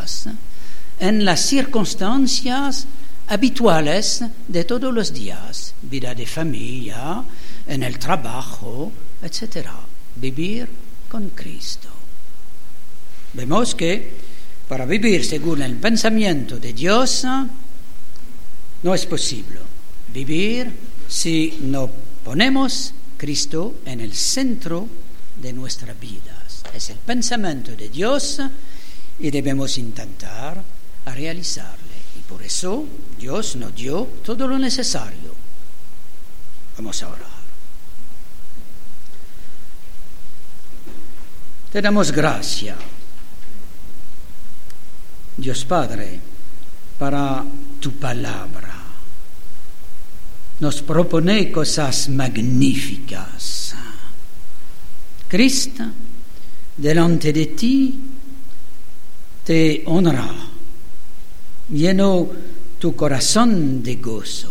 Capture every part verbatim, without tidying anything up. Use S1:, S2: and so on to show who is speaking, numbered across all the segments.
S1: días, en las circunstancias habituales de todos los días, vida de familia, en el trabajo, etcétera. Vivir con Cristo. Vemos que para vivir según el pensamiento de Dios no es posible vivir si no ponemos Cristo en el centro de nuestras vidas. Es el pensamiento de Dios y debemos intentar a realizarle. Y por eso Dios nos dio todo lo necesario. Vamos a orar. Te damos gracias, Dios Padre, para tu palabra. Nos propone cosas magníficas. Cristo, delante de ti, te honra, lleno tu corazón de gozo.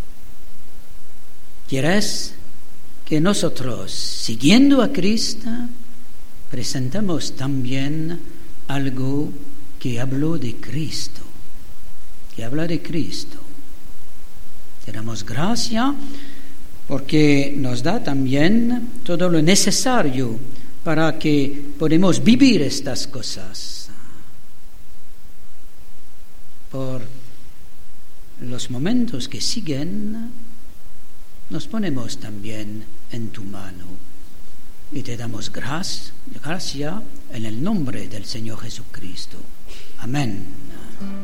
S1: ¿Quieres que nosotros, siguiendo a Cristo, presentamos también algo que habló de Cristo, que habla de Cristo? Te damos gracias porque nos da también todo lo necesario para que podamos vivir estas cosas. Por los momentos que siguen, nos ponemos también en tu mano y te damos gracias, gracias en el nombre del Señor Jesucristo. Amén.